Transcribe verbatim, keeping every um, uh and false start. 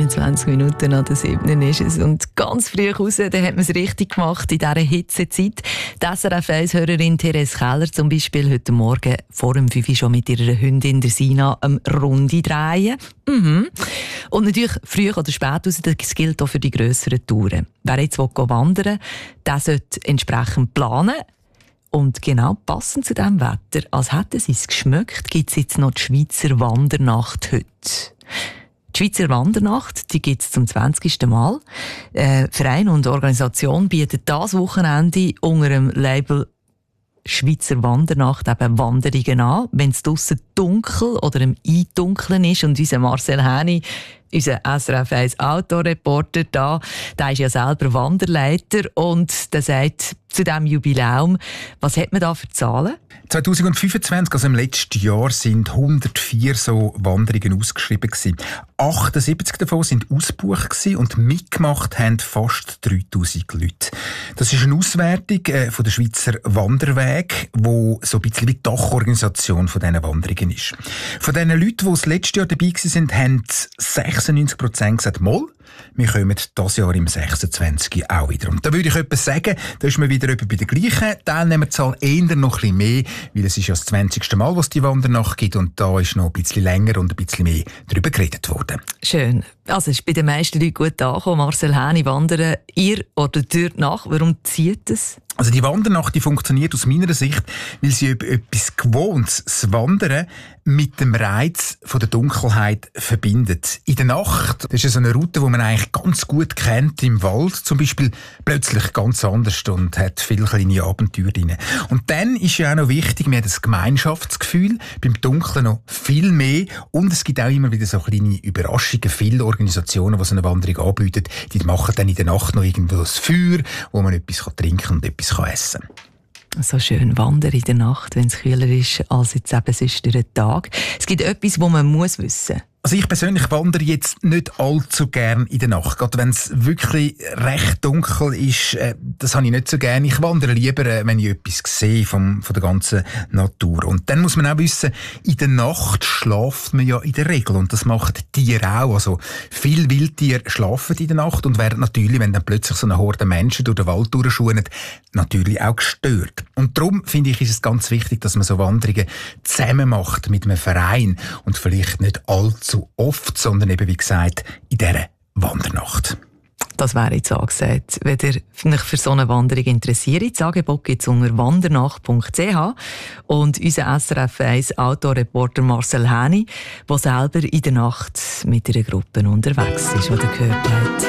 einundzwanzig Minuten an der siebten ist es. Und ganz früh raus, da hat man es richtig gemacht in dieser Hitzezeit. Die S R F eins-Hörerin Therese Keller zum Beispiel heute Morgen vor dem fünf Uhr schon mit ihrer Hündin der Sina eine Runde drehen. Mhm. Und natürlich früh oder spät raus, das gilt auch für die grösseren Touren. Wer jetzt wandern will, der sollte entsprechend planen. Und genau passend zu diesem Wetter, als hätte es uns geschmeckt, gibt es jetzt noch die Schweizer Wandernacht heute. Die Schweizer Wandernacht, die gibt es zum zwanzigsten Mal. Äh, Verein und Organisation bieten das Wochenende unter dem Label Schweizer Wandernacht eben Wanderungen an, wenn es draussen dunkel oder im Eindunkeln ist. Und unser Marcel Häni, unser S R F eins Autoreporter da, der ist ja selber Wanderleiter und der sagt zu diesem Jubiläum, was hat man da für Zahlen? zwanzig fünfundzwanzig, also im letzten Jahr, sind hundertvier so Wanderungen ausgeschrieben gewesen. achtundsiebzig davon sind ausgebucht gewesen und mitgemacht haben fast dreitausend Leute. Das ist eine Auswertung äh, von der Schweizer Wanderweg, wo so ein bisschen wie die Dachorganisation von diesen Wanderungen ist. Von diesen Leuten, die das letzte Jahr dabei waren, haben sechsundneunzig Prozent gesagt, «Moll, wir kommen dieses Jahr im sechsundzwanzig auch wieder.» Und da würde ich etwas sagen, da ist man wieder etwa bei der gleichen Teilnehmerzahl, eher noch ein bisschen mehr, weil es ist ja das zwanzigste Mal, was die Wandernacht gibt und da ist noch ein bisschen länger und ein bisschen mehr darüber geredet worden. Schön. Also es ist bei den meisten Leuten gut angekommen. Marcel Häni, wandern ihr oder dort nach? Warum zieht es? Also die Wandernacht, die funktioniert aus meiner Sicht, weil sie etwas Gewohntes, das Wandern, mit dem Reiz von der Dunkelheit verbindet. In der Nacht, das ist ja so eine Route, die man eigentlich ganz gut kennt im Wald, zum Beispiel plötzlich ganz anders und hat viele kleine Abenteuer drin. Und dann ist ja auch noch wichtig, wir haben das Gemeinschaftsgefühl, beim Dunkeln noch viel mehr und es gibt auch immer wieder so kleine Überraschungen. Viele Organisationen, die so eine Wanderung anbieten, die machen dann in der Nacht noch irgendwo das Feuer, wo man etwas trinken und etwas essen kann. So schön wandern in der Nacht, wenn es kühler ist als jetzt eben sonst durch den Tag. Es gibt etwas, das man muss wissen. Also ich persönlich wandere jetzt nicht allzu gern in der Nacht. Gerade wenn es wirklich recht dunkel ist, äh, das habe ich nicht so gern. Ich wandere lieber, äh, wenn ich etwas sehe vom, von der ganzen Natur. Und dann muss man auch wissen, in der Nacht schlaft man ja in der Regel. Und das machen Tiere auch. Also viele Wildtiere schlafen in der Nacht und werden natürlich, wenn dann plötzlich so eine Horde Menschen durch den Wald durchschuhen, natürlich auch gestört. Und darum finde ich, ist es ganz wichtig, dass man so Wanderungen zusammen macht mit einem Verein und vielleicht nicht allzu oft, sondern eben, wie gesagt, in dieser Wandernacht. Das wäre jetzt angesagt. Wenn ihr euch für so eine Wanderung interessiert, das Angebot gibt es unter wandernacht punkt c h und unser S R F eins Autoreporter Marcel Häni, der selber in der Nacht mit einer Gruppe unterwegs ist, die ihr gehört habt.